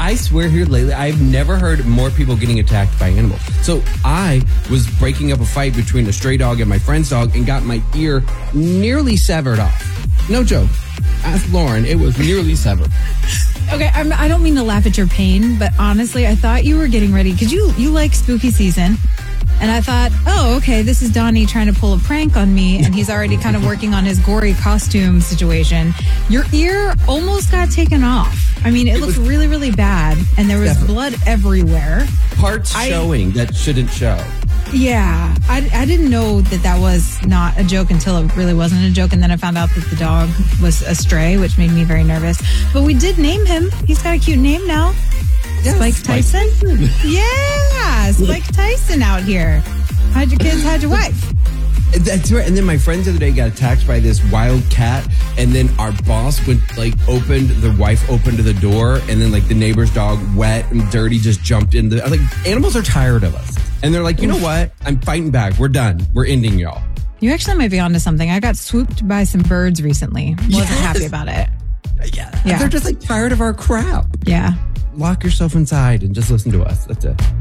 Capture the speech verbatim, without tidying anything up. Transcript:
I swear here lately, I've never heard more people getting attacked by animals. So I was breaking up a fight between a stray dog and my friend's dog and got my ear nearly severed off. No joke. Ask Lauren, it was nearly severed. Okay, I'm, I don't mean to laugh at your pain, but honestly, I thought you were getting ready because you, you like spooky season. And I thought, oh, okay, this is Donnie trying to pull a prank on me, and he's already kind of working on his gory costume situation. Your ear almost got taken off. I mean, it, it looked really, really bad, and there was definitely blood everywhere. Parts I, showing that shouldn't show. Yeah, I, I didn't know that that was not a joke until it really wasn't a joke, and then I found out that the dog was a stray, which made me very nervous. But we did name him. He's got a cute name now. Yes, Spike Tyson? Tyson. Yeah, Spike Tyson out here. How'd your kids, how'd your wife? That's right. And then my friend the other day got attacked by this wild cat. And then our boss went, like, opened, the wife opened the door. And then, like, the neighbor's dog, wet and dirty, just jumped in. The, I was like, animals are tired of us. And they're like, you know what? I'm fighting back. We're done. We're ending y'all. You actually might be onto something. I got swooped by some birds recently. Wasn't yes. happy about it. Yeah. yeah. They're just, like, tired of our crap. Yeah. Lock yourself inside and just listen to us. That's it.